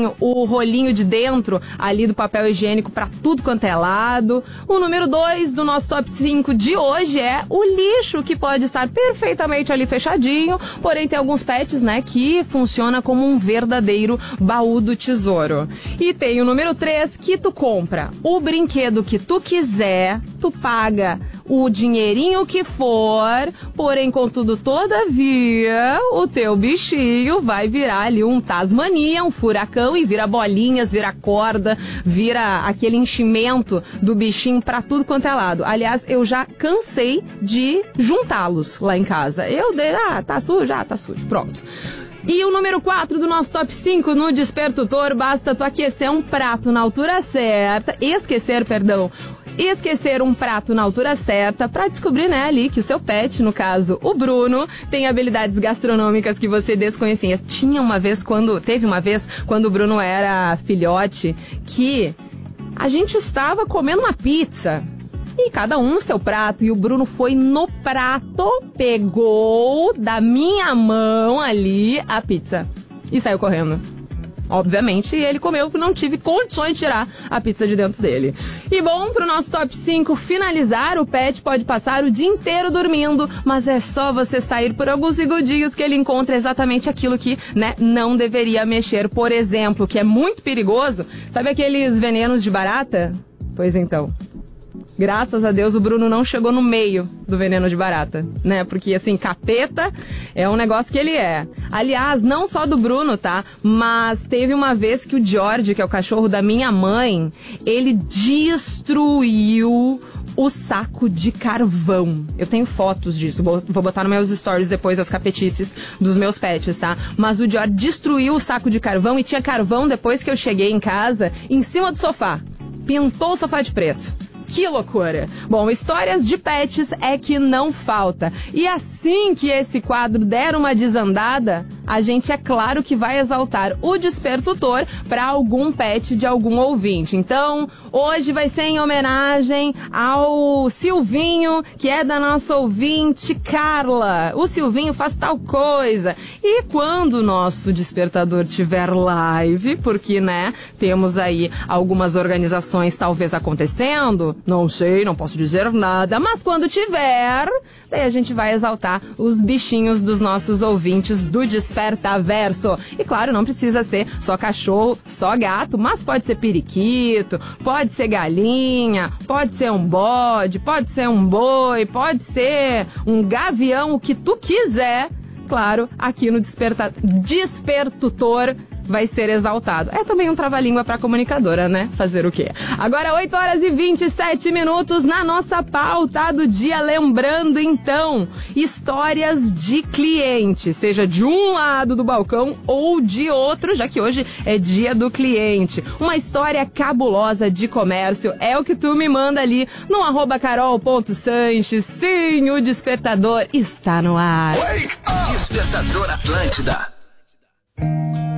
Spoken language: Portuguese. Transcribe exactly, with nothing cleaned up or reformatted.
tem o rolinho de dentro ali do papel higiênico pra tudo quanto é lado. O número dois do nosso top cinco de hoje é o lixo, que pode estar perfeitamente ali fechadinho, porém tem alguns pets, né, que funciona como um verdadeiro baú do tesouro. E tem o número três, que tu compra o brinquedo que tu quiser, tu paga o dinheirinho que for, porém, contudo, todavia, o teu bichinho vai virar ali um Tasmania, um furacão, e vira bolinhas, vira corda, vira aquele enchimento do bichinho pra tudo quanto é lado. Aliás, eu já cansei de juntá-los lá em casa. Eu dei, ah, tá sujo? Ah, tá sujo, pronto. E o número quatro do nosso top cinco no Despertutor, basta tu aquecer um prato na altura certa, esquecer, perdão, esquecer um prato na altura certa para descobrir, né, ali que o seu pet, no caso o Bruno, tem habilidades gastronômicas que você desconhecia. Tinha uma vez quando, teve uma vez quando o Bruno era filhote, que a gente estava comendo uma pizza. E cada um no seu prato, e o Bruno foi no prato, pegou da minha mão ali a pizza e saiu correndo. Obviamente, ele comeu porque não tive condições de tirar a pizza de dentro dele. E bom, pro nosso top cinco finalizar, o pet pode passar o dia inteiro dormindo, mas é só você sair por alguns segundinhos que ele encontra exatamente aquilo que, né, não deveria mexer. Por exemplo, que é muito perigoso, sabe aqueles venenos de barata? Pois então. Graças a Deus o Bruno não chegou no meio do veneno de barata, né? Porque, assim, capeta é um negócio que ele é. Aliás, não só do Bruno, tá? Mas teve uma vez que o George, que é o cachorro da minha mãe, ele destruiu o saco de carvão. Eu tenho fotos disso, vou, vou botar nos meus stories depois as capetices dos meus pets, tá? Mas o George destruiu o saco de carvão e tinha carvão depois que eu cheguei em casa, em cima do sofá. Pintou o sofá de preto. Que loucura! Bom, histórias de pets é que não falta. E assim que esse quadro der uma desandada, a gente é claro que vai exaltar o Despertutor para algum pet de algum ouvinte. Então, hoje vai ser em homenagem ao Silvinho, que é da nossa ouvinte Carla. O Silvinho faz tal coisa. E quando o nosso Despertador tiver live, porque, né, temos aí algumas organizações talvez acontecendo, não sei, não posso dizer nada, mas quando tiver, daí a gente vai exaltar os bichinhos dos nossos ouvintes do Despertaverso. E claro, não precisa ser só cachorro, só gato, mas pode ser periquito, pode ser galinha, pode ser um bode, pode ser um boi, pode ser um gavião, o que tu quiser. Claro, aqui no Desperta... Despertutor vai ser exaltado. É também um trava-língua pra comunicadora, né? Fazer o quê? Agora, oito horas e vinte e sete minutos na nossa pauta do dia. Lembrando, então, histórias de cliente, seja de um lado do balcão ou de outro, já que hoje é dia do cliente. Uma história cabulosa de comércio é o que tu me manda ali no arroba carol ponto sanches. Sim, o Despertador está no ar. Despertador Atlântida.